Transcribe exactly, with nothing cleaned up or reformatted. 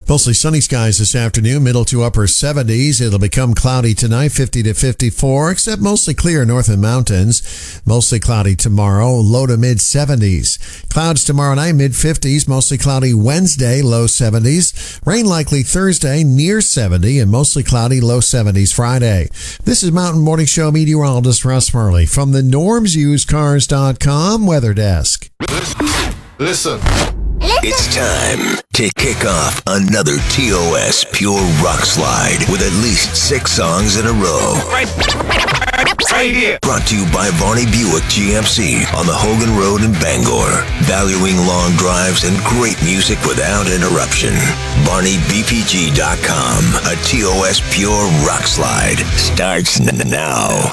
Mostly sunny skies this afternoon, middle to upper seventies. It'll become cloudy tonight, fifty to fifty-four, except mostly clear north of mountains. Mostly cloudy tomorrow, low to mid seventies. Clouds tomorrow night, mid fifties, mostly cloudy Wednesday, low seventies. Rain likely Thursday, near seventy, and mostly cloudy, low seventies Friday. This is Mountain Morning Show meteorologist Russ Murley from the norms used cars dot com Weather Desk. Listen. It's time to kick off another T O S Pure Rock Slide with at least six songs in a row. Right, right here. Brought to you by Varney Buick G M C on the Hogan Road in Bangor. Valuing long drives and great music without interruption. Varney B P G dot com. A T O S Pure Rock Slide starts n- now.